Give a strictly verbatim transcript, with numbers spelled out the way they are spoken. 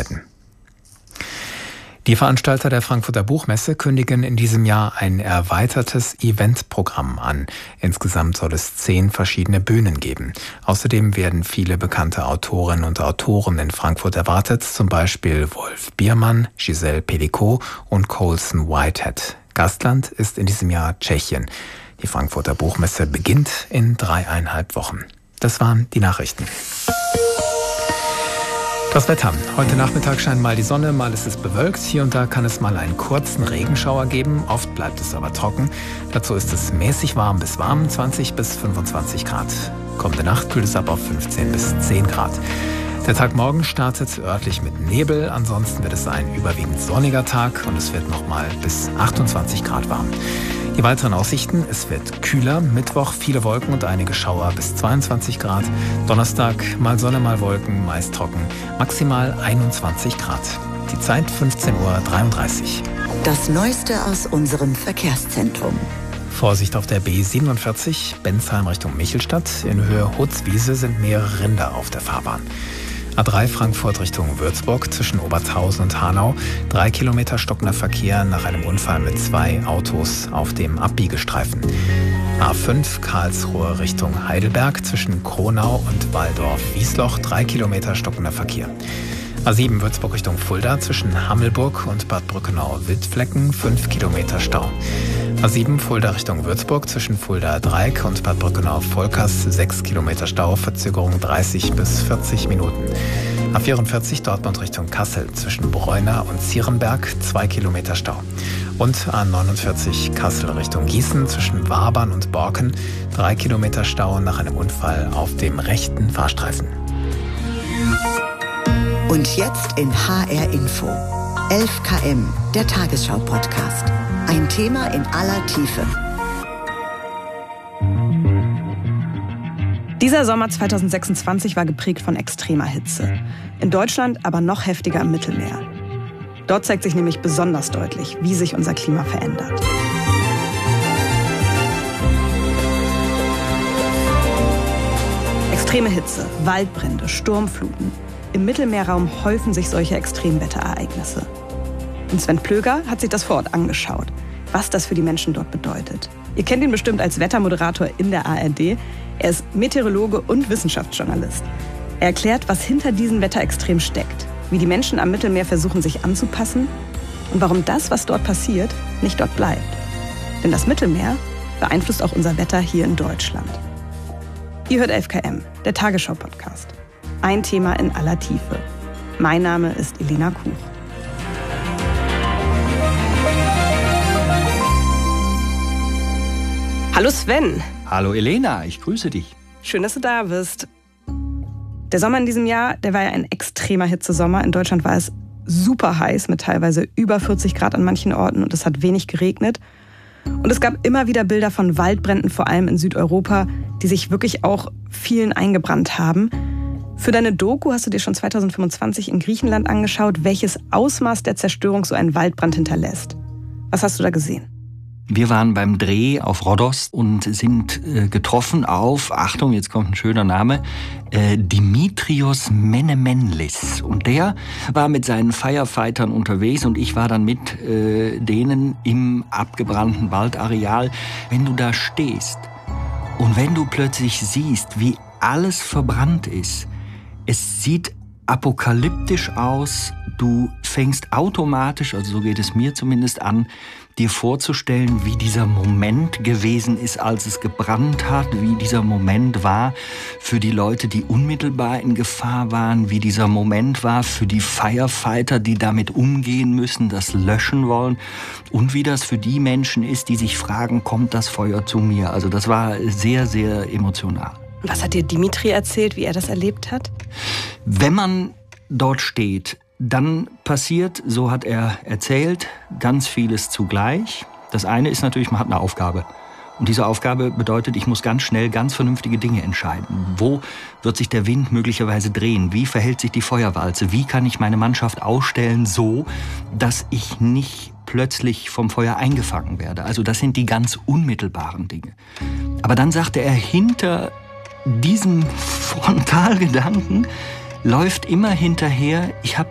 Städten. Die Veranstalter der Frankfurter Buchmesse kündigen in diesem Jahr ein erweitertes Eventprogramm an. Insgesamt soll es zehn verschiedene Bühnen geben. Außerdem werden viele bekannte Autorinnen und Autoren in Frankfurt erwartet, zum Beispiel Wolf Biermann, Giselle Pellicot und Colson Whitehead. Gastland ist in diesem Jahr Tschechien. Die Frankfurter Buchmesse beginnt in dreieinhalb Wochen. Das waren die Nachrichten. Das Wetter. Heute Nachmittag scheint mal die Sonne, mal ist es bewölkt. Hier und da kann es mal einen kurzen Regenschauer geben. Oft bleibt es aber trocken. Dazu ist es mäßig warm bis warm, zwanzig bis fünfundzwanzig Grad. Kommende Nacht kühlt es ab auf fünfzehn bis zehn Grad. Der Tag morgen startet örtlich mit Nebel. Ansonsten wird es ein überwiegend sonniger Tag und es wird nochmal bis achtundzwanzig Grad warm. Die weiteren Aussichten: Es wird kühler, Mittwoch viele Wolken und einige Schauer bis zweiundzwanzig Grad. Donnerstag mal Sonne, mal Wolken, meist trocken, maximal einundzwanzig Grad. Die Zeit fünfzehn Uhr dreiunddreißig. Das Neueste aus unserem Verkehrszentrum. Vorsicht auf der B siebenundvierzig, Bensheim Richtung Michelstadt. In Höhe Hutzwiese sind mehrere Rinder auf der Fahrbahn. A drei Frankfurt Richtung Würzburg zwischen Obertshausen und Hanau. Drei Kilometer stockender Verkehr nach einem Unfall mit zwei Autos auf dem Abbiegestreifen. A fünf Karlsruhe Richtung Heidelberg zwischen Kronau und Walldorf-Wiesloch. Drei Kilometer stockender Verkehr. A sieben Würzburg Richtung Fulda zwischen Hammelburg und Bad Brückenau-Wildflecken. Fünf Kilometer Stau. A sieben Fulda Richtung Würzburg zwischen Fulda-Dreieck und Bad Brückenau-Volkers. Sechs Kilometer Stau, Verzögerung dreißig bis vierzig Minuten. A vierundvierzig Dortmund Richtung Kassel zwischen Bräuner und Zierenberg. Zwei Kilometer Stau. Und A neunundvierzig Kassel Richtung Gießen zwischen Wabern und Borken. Drei Kilometer Stau nach einem Unfall auf dem rechten Fahrstreifen. Und jetzt in H R Info. elf Kilometer, der Tagesschau-Podcast. Ein Thema in aller Tiefe. Dieser Sommer zweitausendsechsundzwanzig war geprägt von extremer Hitze. In Deutschland aber noch heftiger im Mittelmeer. Dort zeigt sich nämlich besonders deutlich, wie sich unser Klima verändert. Extreme Hitze, Waldbrände, Sturmfluten. Im Mittelmeerraum häufen sich solche Extremwetterereignisse. Und Sven Plöger hat sich das vor Ort angeschaut, was das für die Menschen dort bedeutet. Ihr kennt ihn bestimmt als Wettermoderator in der A R D. Er ist Meteorologe und Wissenschaftsjournalist. Er erklärt, was hinter diesen Wetterextremen steckt, wie die Menschen am Mittelmeer versuchen, sich anzupassen und warum das, was dort passiert, nicht dort bleibt. Denn das Mittelmeer beeinflusst auch unser Wetter hier in Deutschland. Ihr hört elf Kilometer, der Tagesschau-Podcast. Ein Thema in aller Tiefe. Mein Name ist Elena Kuch. Hallo Sven. Hallo Elena, ich grüße dich. Schön, dass du da bist. Der Sommer in diesem Jahr, der war ja ein extremer Hitzesommer. In Deutschland war es super heiß mit teilweise über vierzig Grad an manchen Orten und es hat wenig geregnet. Und es gab immer wieder Bilder von Waldbränden, vor allem in Südeuropa, die sich wirklich auch vielen eingebrannt haben. Für deine Doku hast du dir schon zweitausendfünfundzwanzig in Griechenland angeschaut, welches Ausmaß der Zerstörung so ein Waldbrand hinterlässt. Was hast du da gesehen? Wir waren beim Dreh auf Rhodos und sind äh, getroffen auf, Achtung, jetzt kommt ein schöner Name, äh, Dimitrios Menemenlis. Und der war mit seinen Firefightern unterwegs und ich war dann mit äh, denen im abgebrannten Waldareal. Wenn du da stehst und wenn du plötzlich siehst, wie alles verbrannt ist, es sieht apokalyptisch aus, du fängst automatisch, also so geht es mir zumindest an, dir vorzustellen, wie dieser Moment gewesen ist, als es gebrannt hat, wie dieser Moment war für die Leute, die unmittelbar in Gefahr waren, wie dieser Moment war für die Firefighter, die damit umgehen müssen, das löschen wollen und wie das für die Menschen ist, die sich fragen, kommt das Feuer zu mir? Also das war sehr, sehr emotional. Was hat dir Dimitri erzählt, wie er das erlebt hat? Wenn man dort steht, dann passiert, so hat er erzählt, ganz vieles zugleich. Das eine ist natürlich, man hat eine Aufgabe. Und diese Aufgabe bedeutet, ich muss ganz schnell ganz vernünftige Dinge entscheiden. Wo wird sich der Wind möglicherweise drehen? Wie verhält sich die Feuerwalze? Wie kann ich meine Mannschaft ausstellen, so dass ich nicht plötzlich vom Feuer eingefangen werde? Also das sind die ganz unmittelbaren Dinge. Aber dann sagte er, hinter diesem Frontalgedanken läuft immer hinterher, ich habe